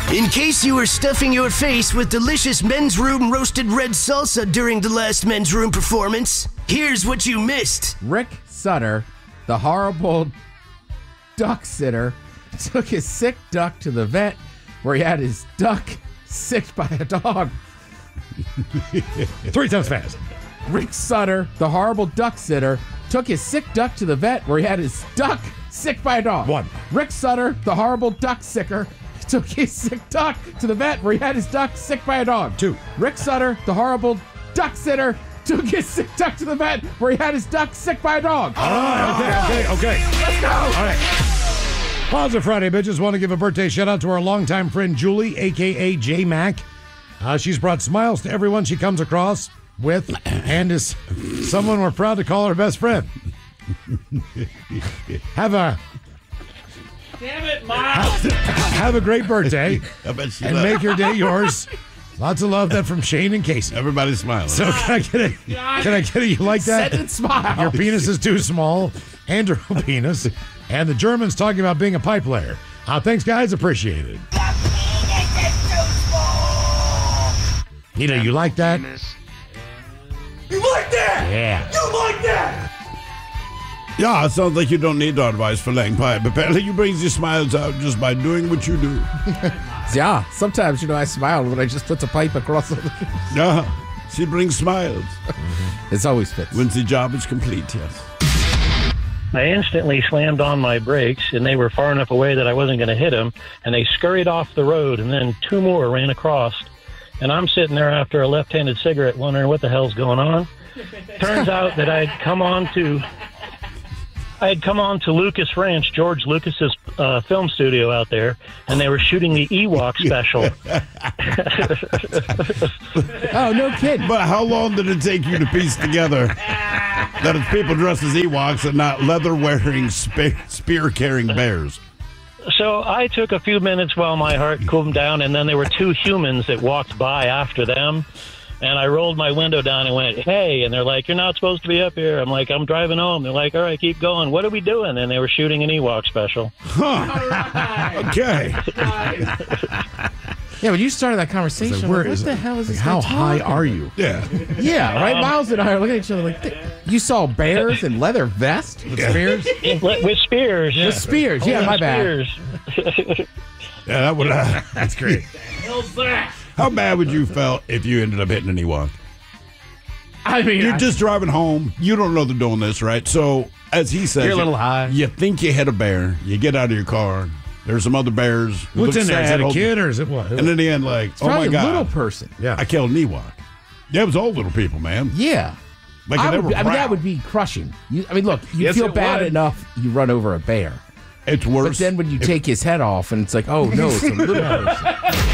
In case you were stuffing your face with delicious Men's Room roasted red salsa during the last Men's Room performance, here's what you missed. Rick Sutter, the horrible duck sitter, took his sick duck to the vet where he had his duck sicked by a dog. 3 times fast. Rick Sutter, the horrible duck sitter, took his sick duck to the vet where he had his duck sicked by a dog. 1. Rick Sutter, the horrible duck sicker, took his sick duck to the vet where he had his duck sicked by a dog. 2. Rick Sutter, the horrible duck sitter, took his sick duck to the vet where he had his duck sicked by a dog. All right, okay. Let's go. All right. Positive Friday, bitches. Want to give a birthday shout out to our longtime friend Julie, a.k.a. J Mac. She's brought smiles to everyone she comes across with and is someone we're proud to call her best friend. Have a great birthday and make your day yours. Lots of love. That from Shane and Casey. Everybody's smiling. So can I get a you like that? Send it smile. Your penis is too small. Andrew penis. And the Germans talking about being a pipe layer. Thanks, guys. Appreciate it. Nita, you like that? You like that? Yeah. You like that? Yeah, it sounds like you don't need advice for laying pipe. Apparently you brings your smiles out just by doing what you do. Yeah, sometimes, I smile when I just put the pipe across the... Yeah, she brings smiles. It's always fits. Once the job is complete, yes. I instantly slammed on my brakes, and they were far enough away that I wasn't going to hit them, and they scurried off the road, and then 2 more ran across. And I'm sitting there after a left-handed cigarette wondering what the hell's going on. Turns out that I had come on to Lucas Ranch, George Lucas's film studio out there, and they were shooting the Ewok special. Oh, no kidding. But how long did it take you to piece together that it's people dressed as Ewoks and not leather-wearing, spear-carrying bears? So I took a few minutes while my heart cooled down, and then there were 2 humans that walked by after them. And I rolled my window down and went, hey. And they're like, you're not supposed to be up here. I'm like, I'm driving home. They're like, all right, keep going. What are we doing? And they were shooting an Ewok special. Huh. Okay. Yeah, when you started that conversation, Like, what the hell is this How guy high talking? are you? Yeah. Yeah, right? Miles and I are looking at each other like, you saw bears in leather vests with spears? With spears. With spears, yeah, my bad. Spears. Yeah, that would. That's great. How bad would you felt if you ended up hitting an Ewok? I mean, You're just driving home. You don't know they're doing this, right? So, as he says, You're a little high. You think you hit a bear. You get out of your car. There's some other bears. who What's look in there? Is sad, it a hold- kid or is it what? And in the end, like, oh probably my God. a little person. Yeah. I killed an Ewok. Yeah, it was all little people, man. Yeah. Like, I they mean, were that proud. would be crushing. Look, you Yes, feel it bad would. enough you run over a bear. It's worse. But then when you take his head off and it's like, oh, no, it's a little person.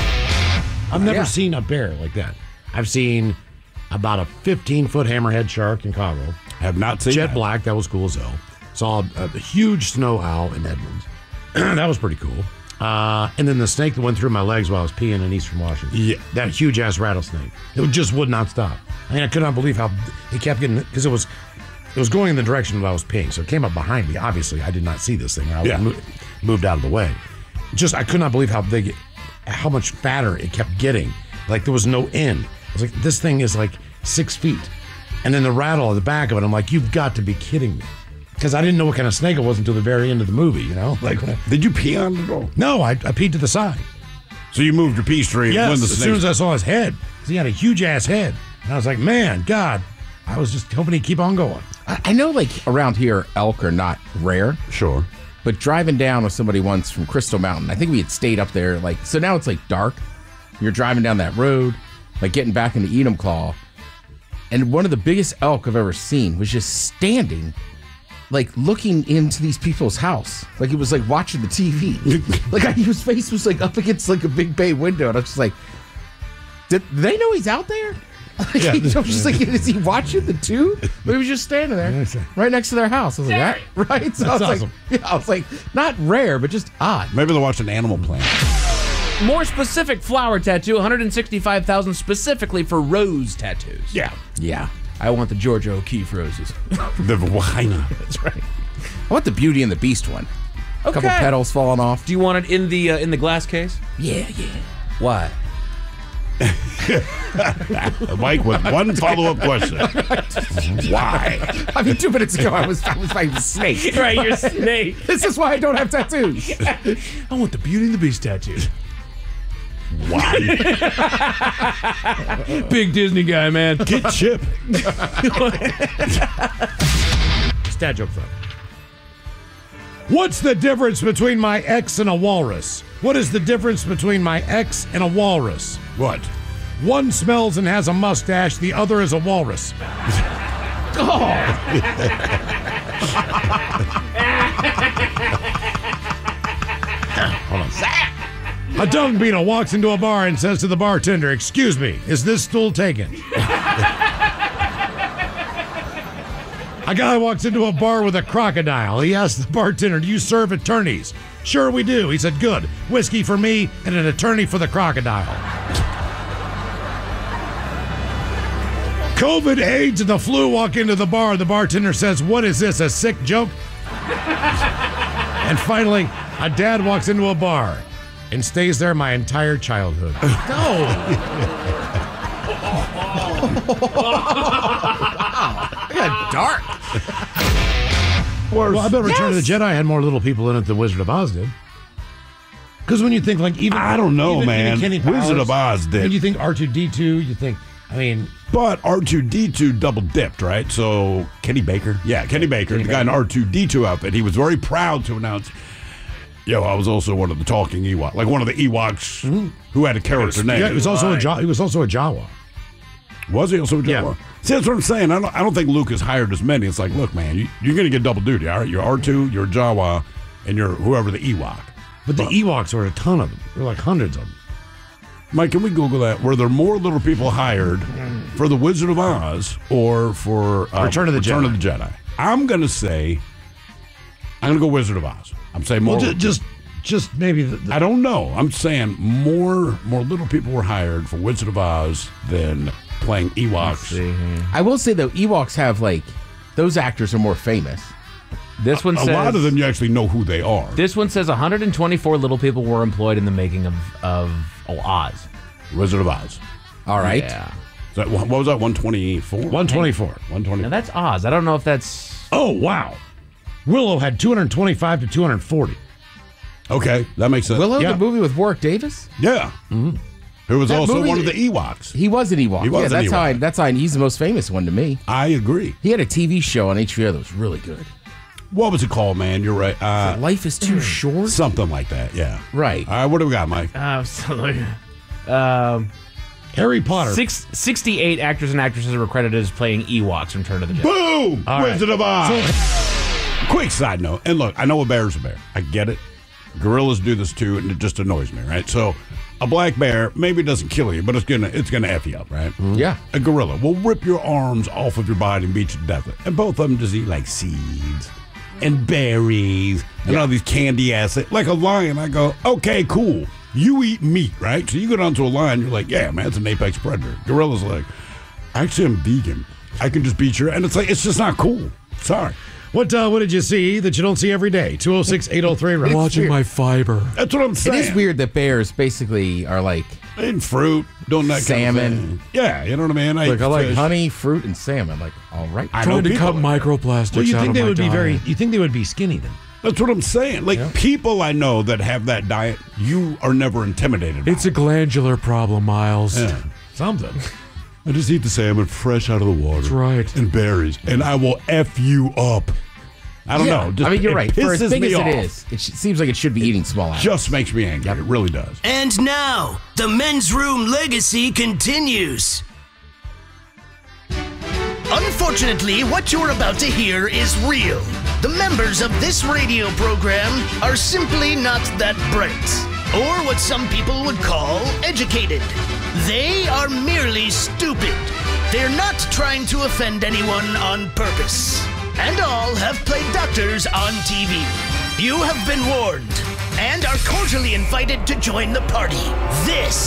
I've never Yeah. seen a bear like that. I've seen about a 15-foot hammerhead shark in Congo. Have not seen Jet that. black, that was cool as hell. Saw a huge snow owl in Edmonds. That was pretty cool. And then the snake that went through my legs while I was peeing in Eastern Washington. Yeah. That huge-ass rattlesnake. It just would not stop. I mean, I could not believe how it kept getting... Because it was going in the direction that I was peeing, so it came up behind me. Obviously, I did not see this thing. I moved out of the way. I could not believe how much fatter it kept getting. Like, there was no end. I was like, this thing is like 6 feet. And then the rattle at the back of it, I'm like, you've got to be kidding me. Because I didn't know what kind of snake it was until the very end of the movie, you know? Like, Did you pee on it at all? no, I peed to the side. So you moved your pee stream Yes, when the as snake... soon as I saw his head. 'Cause he had a huge-ass head. And I was like, man, God, I was just hoping he'd keep on going. I know, like, around here, elk are not rare. Sure. But driving down with somebody once from Crystal Mountain, I think we had stayed up there, like, so now it's, like, dark. You're driving down that road, like, getting back into Enumclaw. And one of the biggest elk I've ever seen was just standing, like, looking into these people's house. Like, it was like watching the TV. Like, his face was, like, up against, like, a big bay window. And I was just like, did they know he's out there? Like, I was just like, is he watching the two? But he was just standing there, right next to their house. I was like, right? So I was awesome. like, I was like, not rare, but just odd. Maybe they're watching Animal Planet. More specific flower tattoo, $165,000 specifically for rose tattoos. Yeah. Yeah. I want the Georgia O'Keeffe roses. The vagina. That's right. I want the Beauty and the Beast one. A couple petals falling off. Do you want it in the glass case? Yeah. Why? Mike with one follow-up question. Why? I mean, 2 minutes ago I was fighting a snake. Right, you're a snake. This is why I don't have tattoos. I want the Beauty and the Beast tattoo. Why? Big Disney guy, man. Get Chip. Stat joke fun. What's the difference between my ex and a walrus? What is the difference between my ex and a walrus? What? One smells and has a mustache, the other is a walrus. Hold on. A dung beetle walks into a bar and says to the bartender, "Excuse me, is this stool taken?" A guy walks into a bar with a crocodile. He asks the bartender, "Do you serve attorneys?" "Sure we do." He said, "Good. Whiskey for me and an attorney for the crocodile." COVID, AIDS, and the flu walk into the bar. The bartender says, "What is this, a sick joke?" And finally, a dad walks into a bar and stays there my entire childhood. Dark. Well, I bet Return of the Jedi had more little people in it than Wizard of Oz did. Because when you think, like, even... I don't know, even man. Kenny Wizard Powers, of Oz did. When you think R2-D2, you think, I mean... But R2-D2 double dipped, right? So Kenny Baker, the guy in R2-D2 outfit, he was very proud to announce, I was also one of the talking Ewoks, like one of the Ewoks who had a character name. Yeah, he was also a Jawa. Was he also a Jawa? Yeah. See, that's what I'm saying. I don't think Lucas hired as many. It's like, look, man, you're going to get double duty, all right? You're R2, you're a Jawa, and you're whoever the Ewok. But the Ewoks were a ton of them. There were like hundreds of them. Mike, can we Google that? Were there more little people hired for The Wizard of Oz or for Return of the Jedi? I'm going to go Wizard of Oz. I'm saying more. Well, just maybe. I don't know. I'm saying more little people were hired for Wizard of Oz than playing Ewoks. I will say, though, Ewoks have, like, those actors are more famous. This one says... A lot of them you actually know who they are. This one says 124 little people were employed in the making of Oz. Wizard of Oz. All right. Yeah. So what was that, 124? 124. 124. Now that's Oz. I don't know if that's... Oh, wow. Willow had 225 to 240. Okay, that makes sense. Willow, the movie with Warwick Davis? Yeah. Mm-hmm. Who was That also movie- one of the Ewoks. He was an Ewok. He was an Ewok. That's how he's the most famous one to me. I agree. He had a TV show on HBO that was really good. What was it called, man? You're right. Life is Too Short? Something like that, yeah. Right. All right, what do we got, Mike? Harry Potter. 68 actors and actresses were credited as playing Ewoks in Return of the Jedi. Boom! All right. Wizard of Oz. Quick side note, and look, I know a bear's a bear. I get it. Gorillas do this too, and it just annoys me, right? So, a black bear maybe doesn't kill you, but it's gonna F you up, right? Yeah. A gorilla will rip your arms off of your body and beat you to death. And both of them just eat like seeds and berries and all these candy ass. Like a lion, I go, okay, cool. You eat meat, right? So you go down to a lion, you're like, yeah, man, it's an apex predator. Gorilla's like, actually, I'm vegan. I can just beat your, and it's like, it's just not cool. Sorry. What did you see that you don't see every day? 206-803. Watching my fiber. That's what I'm saying. It is weird that bears basically are like And fruit, doing that Salmon. kind of thing. Yeah, you know what I mean? I like fish. honey, fruit, and salmon. Like, all right. I know people like that. microplastics Well, you think they would be you think they would be skinny then? That's what I'm saying. Like, people I know that have that diet, you are never intimidated by It's a glandular problem, Miles. Yeah. Something. I just eat the salmon fresh out of the water. That's right. And berries. And I will F you up. I don't know. Just, I mean, you're it right. For as pisses big me as off. it is, it seems like it should be eating small animals. Just makes me angry. It really does. And now, the men's room legacy continues. Unfortunately, what you're about to hear is real. The members of this radio program are simply not that bright, or what some people would call educated. They are merely stupid. They're not trying to offend anyone on purpose. And all have played doctors on TV. You have been warned and are cordially invited to join the party. This